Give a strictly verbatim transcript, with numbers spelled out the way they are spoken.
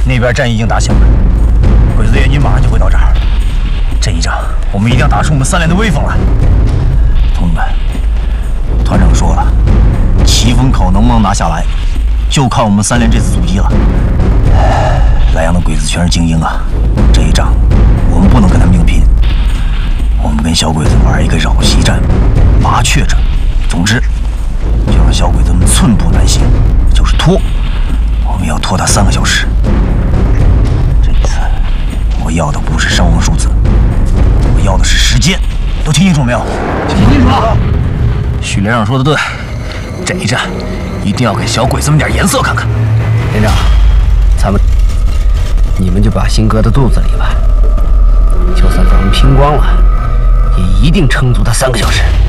那边战役已经打响了，鬼子的援军马上就会到这儿。这一仗，我们一定要打出我们三连的威风来。同志们，团长说了，奇峰口能不能拿下来，就靠我们三连这次阻击了。莱阳的鬼子全是精英啊，这一仗我们不能跟他们硬拼，我们跟小鬼子玩一个扰袭战、麻雀战，总之就让小鬼子们寸步难行，就是拖，我们要拖他三个小时。这一次我要的不是伤亡数字，我要的是时间，都听清楚没有？ 听清楚了。 许连长说的对，这一战一定要给小鬼子们点颜色看看。 连长，咱们你们就把心搁在肚子里吧，就算咱们拼光了，也一定撑足他三个小时。